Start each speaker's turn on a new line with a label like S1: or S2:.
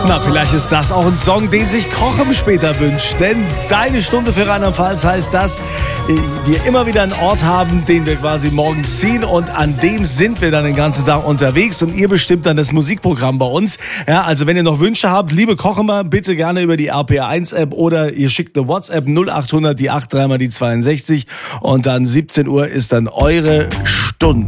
S1: Na, vielleicht ist das auch ein Song, den sich Kochem später wünscht. Denn deine Stunde für Rheinland-Pfalz heißt, dass wir immer wieder einen Ort haben, den wir quasi morgens ziehen. Und an dem sind wir dann den ganzen Tag unterwegs. Und ihr bestimmt dann das Musikprogramm bei uns. Ja, also wenn ihr noch Wünsche habt, liebe Kochemer, bitte gerne über die RPR1-App oder ihr schickt eine WhatsApp 0800 die 83 mal die 62. Und dann 17 Uhr ist dann eure Stunde.